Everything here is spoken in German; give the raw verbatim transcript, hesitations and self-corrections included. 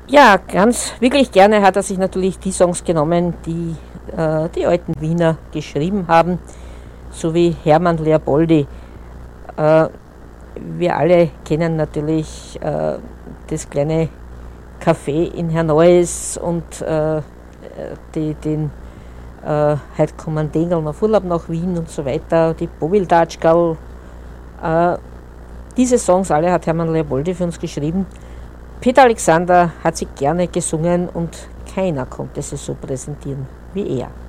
Ja, ganz wirklich gerne hat er sich natürlich die Songs genommen, die äh, die alten Wiener geschrieben haben, so wie Hermann Leopoldi. Äh, wir alle kennen natürlich äh, das kleine Café in Herneues und äh, die, den äh, Heute kommen Dengeln auf Urlaub nach Wien und so weiter, die Bobildatschgal. Äh, diese Songs alle hat Hermann Leopoldi für uns geschrieben. Peter Alexander hat sie gerne gesungen und keiner konnte sie so präsentieren wie er.